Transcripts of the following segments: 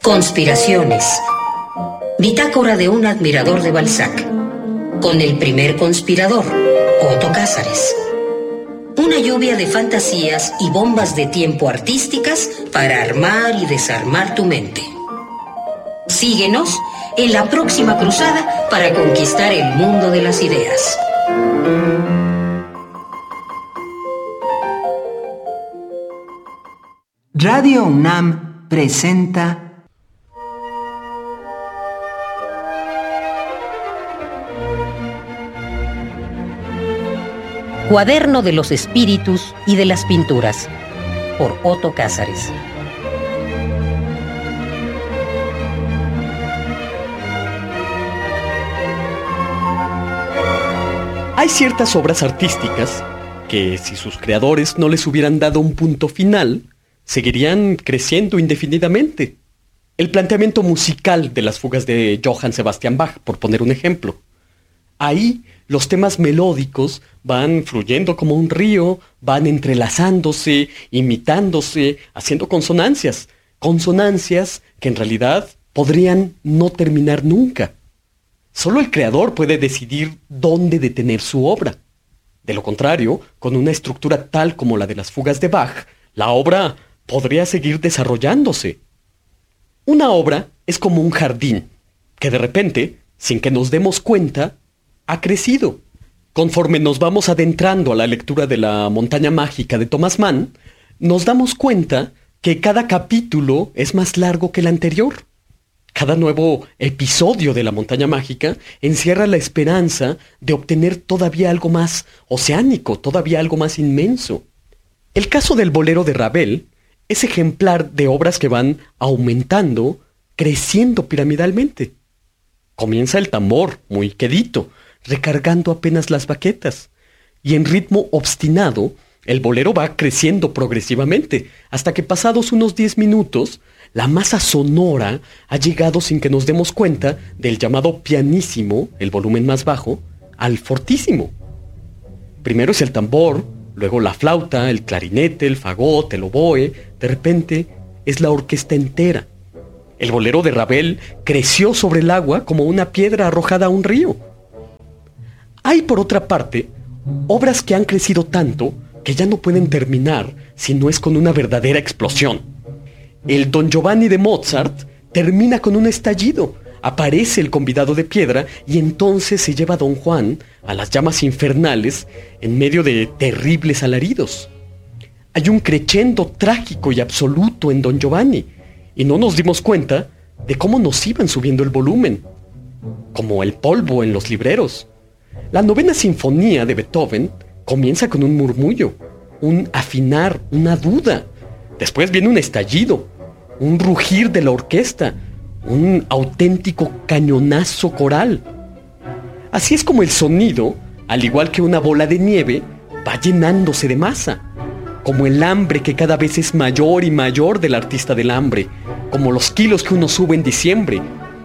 Conspiraciones. Bitácora de un admirador de Balzac. Con el primer conspirador, Otto Cázares. Una lluvia de fantasías y bombas de tiempo artísticas para armar y desarmar tu mente. Síguenos en la próxima cruzada para conquistar el mundo de las ideas. Radio UNAM presenta Cuaderno de los Espíritus y de las Pinturas, por Otto Cázares. Hay ciertas obras artísticas que, si sus creadores no les hubieran dado un punto final, seguirían creciendo indefinidamente. El planteamiento musical de las fugas de Johann Sebastian Bach, por poner un ejemplo. Ahí los temas melódicos van fluyendo como un río, van entrelazándose, imitándose, haciendo consonancias. Consonancias que en realidad podrían no terminar nunca. Solo el creador puede decidir dónde detener su obra. De lo contrario, con una estructura tal como la de las fugas de Bach, la obra podría seguir desarrollándose. Una obra es como un jardín, que de repente, sin que nos demos cuenta, ha crecido. Conforme nos vamos adentrando a la lectura de La montaña mágica de Thomas Mann, nos damos cuenta que cada capítulo es más largo que el anterior. Cada nuevo episodio de La montaña mágica encierra la esperanza de obtener todavía algo más oceánico, todavía algo más inmenso. El caso del bolero de Ravel es ejemplar de obras que van aumentando, creciendo piramidalmente. Comienza el tambor, muy quedito, recargando apenas las baquetas, y en ritmo obstinado, el bolero va creciendo progresivamente, hasta que pasados unos 10 minutos, la masa sonora ha llegado sin que nos demos cuenta del llamado pianísimo, el volumen más bajo, al fortísimo. Primero es el tambor, luego la flauta, el clarinete, el fagot, el oboe, de repente es la orquesta entera. El bolero de Ravel creció sobre el agua como una piedra arrojada a un río. Hay, por otra parte, obras que han crecido tanto que ya no pueden terminar si no es con una verdadera explosión. El Don Giovanni de Mozart termina con un estallido. Aparece el convidado de piedra y entonces se lleva a Don Juan a las llamas infernales en medio de terribles alaridos. Hay un crescendo trágico y absoluto en Don Giovanni y no nos dimos cuenta de cómo nos iban subiendo el volumen, como el polvo en los libreros. La novena sinfonía de Beethoven comienza con un murmullo, un afinar, una duda. Después viene un estallido, un rugir de la orquesta, un auténtico cañonazo coral. Así es como el sonido, al igual que una bola de nieve, va llenándose de masa, como el hambre que cada vez es mayor y mayor del artista del hambre, como los kilos que uno sube en diciembre.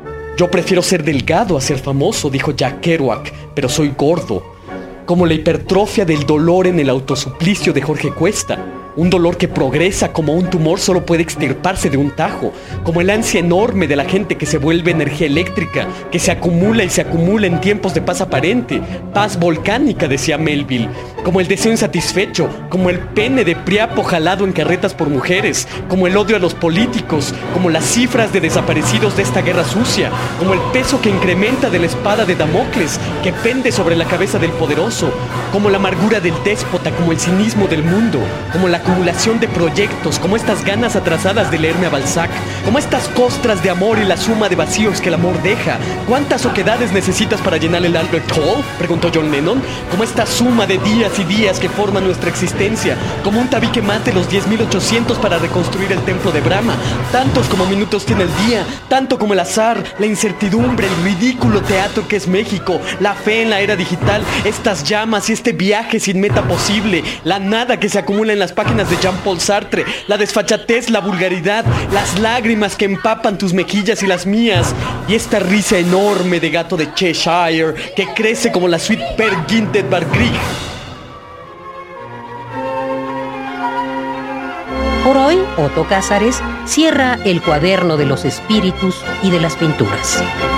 Yo prefiero ser delgado a ser famoso, dijo Jack Kerouac, pero soy gordo. Como la hipertrofia del dolor en el autosuplicio de Jorge Cuesta. Un dolor que progresa como un tumor solo puede extirparse de un tajo. Como el ansia enorme de la gente que se vuelve energía eléctrica, que se acumula y se acumula en tiempos de paz aparente. Paz volcánica, decía Melville. Como el deseo insatisfecho, como el pene de Priapo jalado en carretas por mujeres. Como el odio a los políticos, como las cifras de desaparecidos de esta guerra sucia. Como el peso que incrementa de la espada de Damocles, que pende sobre la cabeza del poderoso. Como la amargura del déspota, como el cinismo del mundo. Como la acumulación de proyectos, como estas ganas atrasadas de leerme a Balzac, como estas costras de amor y la suma de vacíos que el amor deja. ¿Cuántas oquedades necesitas para llenar el Albert Hall?, preguntó John Lennon. Como esta suma de días y días que forman nuestra existencia, como un tabique más de los 10.800 para reconstruir el templo de Brahma. Tantos como minutos tiene el día, tanto como el azar, la incertidumbre, el ridículo teatro que es México, la fe en la era digital, estas llamas y este viaje sin meta posible, la nada que se acumula en las páginas de Jean-Paul Sartre, la desfachatez, la vulgaridad, las lágrimas que empapan tus mejillas y las mías, y esta risa enorme de gato de Cheshire que crece como la suite Per Gintet Bar Grieg. Por hoy Otto Cázares cierra el cuaderno de los espíritus y de las pinturas.